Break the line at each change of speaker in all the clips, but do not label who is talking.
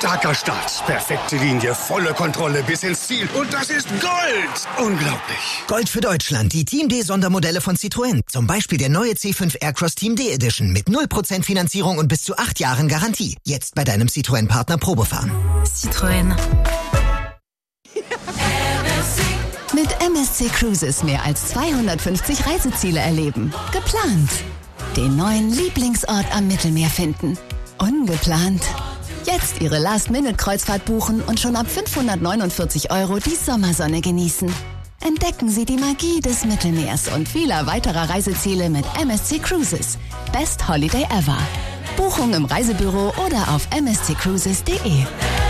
Starker Start, perfekte Linie, volle Kontrolle bis ins Ziel. Und das ist Gold! Unglaublich.
Gold für Deutschland, die Team D-Sondermodelle von Citroën. Zum Beispiel der neue C5 Aircross Team D Edition mit 0% Finanzierung und bis zu 8 Jahren Garantie. Jetzt bei deinem Citroën-Partner Probefahren.
Citroën.
Mit MSC Cruises mehr als 250 Reiseziele erleben. Geplant. Den neuen Lieblingsort am Mittelmeer finden. Ungeplant. Jetzt Ihre Last-Minute-Kreuzfahrt buchen und schon ab 549 € die Sommersonne genießen. Entdecken Sie die Magie des Mittelmeers und vieler weiterer Reiseziele mit MSC Cruises. Best Holiday ever. Buchung im Reisebüro oder auf msccruises.de.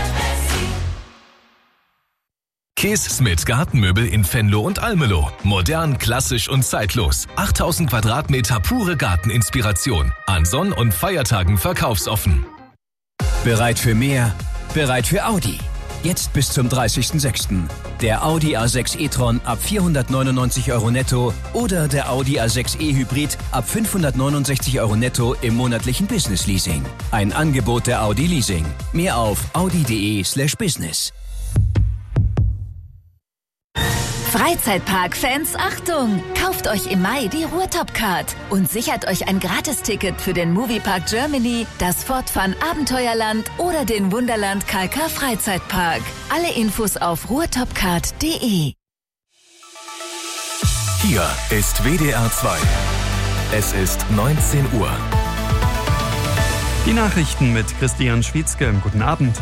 Kees Smith Gartenmöbel in Venlo und Almelo. Modern, klassisch und zeitlos. 8000 Quadratmeter pure Garteninspiration. An Sonn- und Feiertagen verkaufsoffen.
Bereit für mehr? Bereit für Audi. Jetzt bis zum 30.06. Der Audi A6 e-tron ab 499 € netto oder der Audi A6 e-Hybrid ab 569 € netto im monatlichen Business-Leasing. Ein Angebot der Audi Leasing. Mehr auf audi.de/business.
Freizeitpark-Fans, Achtung! Kauft euch im Mai die Ruhrtop-Card und sichert euch ein Gratisticket für den Moviepark Germany, das Fortfahren Abenteuerland oder den Wunderland Kalkar Freizeitpark. Alle Infos auf ruhrtopcard.de.
Hier ist WDR 2. Es ist 19 Uhr.
Die Nachrichten mit Christian Schwietzke. Guten Abend.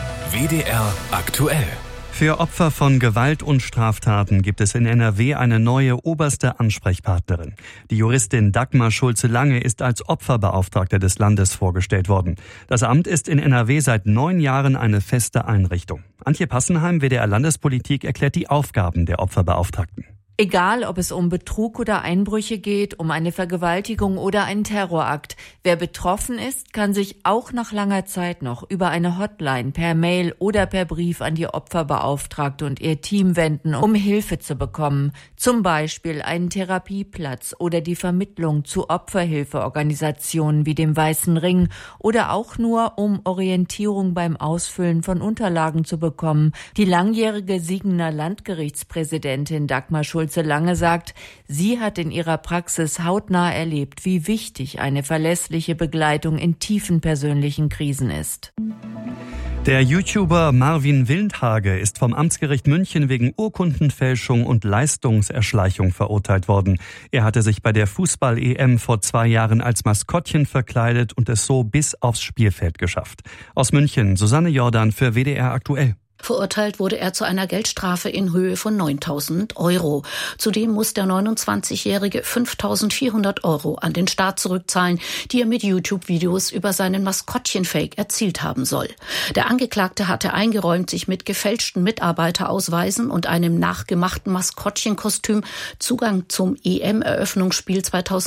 WDR aktuell.
Für Opfer von Gewalt und Straftaten gibt es in NRW eine neue oberste Ansprechpartnerin. Die Juristin Dagmar Schulze-Lange ist als Opferbeauftragte des Landes vorgestellt worden. Das Amt ist in NRW seit 9 Jahren eine feste Einrichtung. Antje Passenheim, WDR Landespolitik, erklärt die Aufgaben der Opferbeauftragten.
Egal, ob es um Betrug oder Einbrüche geht, um eine Vergewaltigung oder einen Terrorakt. Wer betroffen ist, kann sich auch nach langer Zeit noch über eine Hotline, per Mail oder per Brief an die Opferbeauftragte und ihr Team wenden, um Hilfe zu bekommen. Zum Beispiel einen Therapieplatz oder die Vermittlung zu Opferhilfeorganisationen wie dem Weißen Ring oder auch nur, um Orientierung beim Ausfüllen von Unterlagen zu bekommen. Die langjährige Siegener Landgerichtspräsidentin Dagmar Schulze-Lange sagt, sie hat in ihrer Praxis hautnah erlebt, wie wichtig eine verlässliche Begleitung in tiefen persönlichen Krisen ist.
Der YouTuber Marvin Wildhage ist vom Amtsgericht München wegen Urkundenfälschung und Leistungserschleichung verurteilt worden. Er hatte sich bei der Fußball-EM vor 2 Jahren als Maskottchen verkleidet und es so bis aufs Spielfeld geschafft. Aus München, Susanne Jordan für WDR aktuell.
Verurteilt wurde er zu einer Geldstrafe in Höhe von 9.000 €. Zudem muss der 29-Jährige 5.400 € an den Staat zurückzahlen, die er mit YouTube-Videos über seinen Maskottchen-Fake erzielt haben soll. Der Angeklagte hatte eingeräumt, sich mit gefälschten Mitarbeiterausweisen und einem nachgemachten Maskottchenkostüm Zugang zum EM-Eröffnungsspiel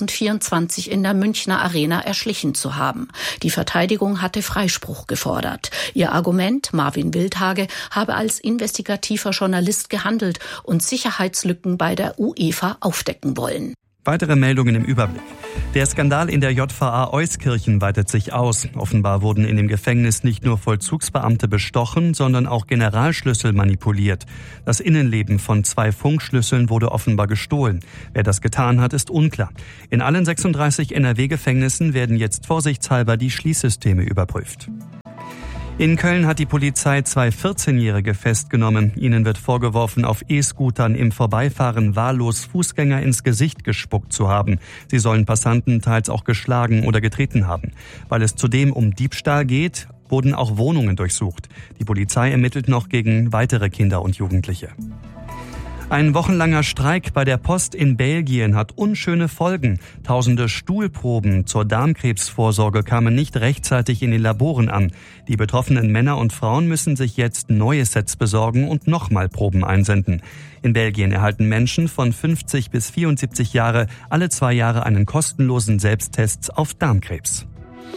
2024 in der Münchner Arena erschlichen zu haben. Die Verteidigung hatte Freispruch gefordert. Ihr Argument, Marvin Wildhage habe als investigativer Journalist gehandelt und Sicherheitslücken bei der UEFA aufdecken wollen.
Weitere Meldungen im Überblick. Der Skandal in der JVA Euskirchen weitet sich aus. Offenbar wurden in dem Gefängnis nicht nur Vollzugsbeamte bestochen, sondern auch Generalschlüssel manipuliert. Das Innenleben von 2 Funkschlüsseln wurde offenbar gestohlen. Wer das getan hat, ist unklar. In allen 36 NRW-Gefängnissen werden jetzt vorsichtshalber die Schließsysteme überprüft. In Köln hat die Polizei 2 14-Jährige festgenommen. Ihnen wird vorgeworfen, auf E-Scootern im Vorbeifahren wahllos Fußgänger ins Gesicht gespuckt zu haben. Sie sollen Passanten teils auch geschlagen oder getreten haben. Weil es zudem um Diebstahl geht, wurden auch Wohnungen durchsucht. Die Polizei ermittelt noch gegen weitere Kinder und Jugendliche. Ein wochenlanger Streik bei der Post in Belgien hat unschöne Folgen. Tausende Stuhlproben zur Darmkrebsvorsorge kamen nicht rechtzeitig in den Laboren an. Die betroffenen Männer und Frauen müssen sich jetzt neue Sets besorgen und nochmal Proben einsenden. In Belgien erhalten Menschen von 50 bis 74 Jahre alle 2 Jahre einen kostenlosen Selbsttest auf Darmkrebs.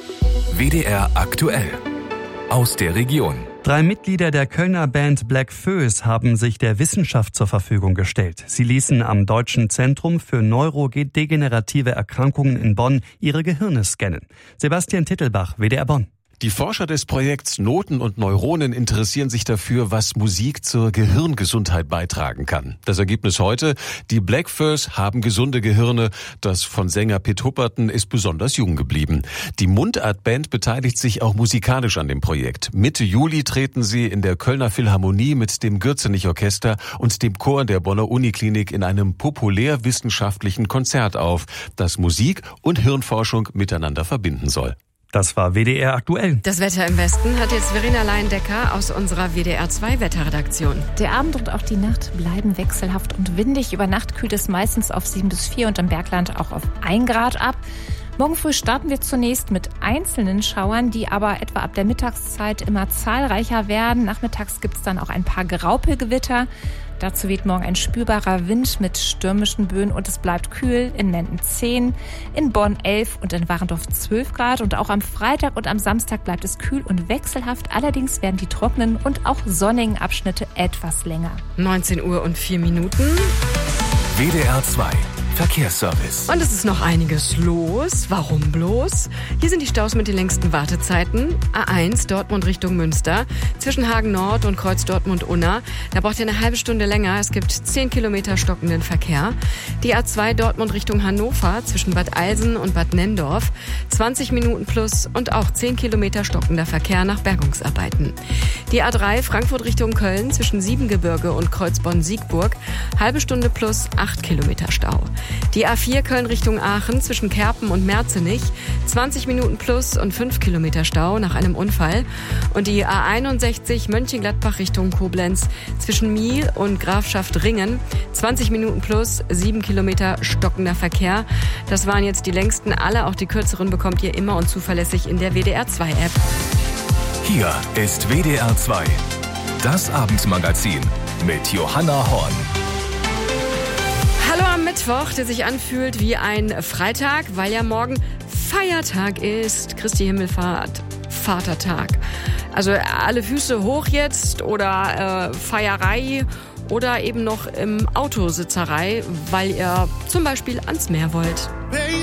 WDR aktuell. Aus der Region.
3 Mitglieder der Kölner Band Black Föß haben sich der Wissenschaft zur Verfügung gestellt. Sie ließen am Deutschen Zentrum für neurodegenerative Erkrankungen in Bonn ihre Gehirne scannen. Sebastian Tittelbach, WDR Bonn.
Die Forscher des Projekts Noten und Neuronen interessieren sich dafür, was Musik zur Gehirngesundheit beitragen kann. Das Ergebnis heute: Die Blackfurs haben gesunde Gehirne. Das von Sänger Pitt Hupperton ist besonders jung geblieben. Die Mundart-Band beteiligt sich auch musikalisch an dem Projekt. Mitte Juli treten sie in der Kölner Philharmonie mit dem Gürzenich-Orchester und dem Chor der Bonner Uniklinik in einem populärwissenschaftlichen Konzert auf, das Musik und Hirnforschung miteinander verbinden soll.
Das war WDR aktuell.
Das Wetter im Westen hat jetzt Verena Leindecker aus unserer WDR 2 Wetterredaktion.
Der Abend und auch die Nacht bleiben wechselhaft und windig. Über Nacht kühlt es meistens auf 7 bis 4 und im Bergland auch auf 1 Grad ab. Morgen früh starten wir zunächst mit einzelnen Schauern, die aber etwa ab der Mittagszeit immer zahlreicher werden. Nachmittags gibt es dann auch ein paar Graupelgewitter. Dazu weht morgen ein spürbarer Wind mit stürmischen Böen und es bleibt kühl. In Menden 10, in Bonn 11 und in Warendorf 12 Grad. Und auch am Freitag und am Samstag bleibt es kühl und wechselhaft. Allerdings werden die trockenen und auch sonnigen Abschnitte etwas länger.
19 Uhr und 4 Minuten.
WDR 2 Verkehrsservice.
Und es ist noch einiges los. Warum bloß? Hier sind die Staus mit den längsten Wartezeiten. A1 Dortmund Richtung Münster. Zwischen Hagen Nord und Kreuz Dortmund-Unna. Da braucht ihr eine halbe Stunde länger. Es gibt 10 Kilometer stockenden Verkehr. Die A2 Dortmund Richtung Hannover. Zwischen Bad Eilsen und Bad Nenndorf. 20 Minuten plus und auch 10 Kilometer stockender Verkehr nach Bergungsarbeiten. Die A3 Frankfurt Richtung Köln. Zwischen Siebengebirge und Kreuz Bonn-Siegburg. Halbe Stunde plus 8 Kilometer Stau. Die A4 Köln Richtung Aachen zwischen Kerpen und Merzenich, 20 Minuten plus und 5 Kilometer Stau nach einem Unfall. Und die A61 Mönchengladbach Richtung Koblenz zwischen Miel und Grafschaft Ringen, 20 Minuten plus, 7 Kilometer stockender Verkehr. Das waren jetzt die längsten, alle, auch die kürzeren bekommt ihr immer und zuverlässig in der WDR 2 App.
Hier ist WDR 2, das Abendmagazin mit Johanna Horn.
Hallo am Mittwoch, der sich anfühlt wie ein Freitag, weil ja morgen Feiertag ist. Christi Himmelfahrt, Vatertag. Also alle Füße hoch jetzt oder Feierei oder eben noch im Autositzerei, weil ihr zum Beispiel ans Meer wollt.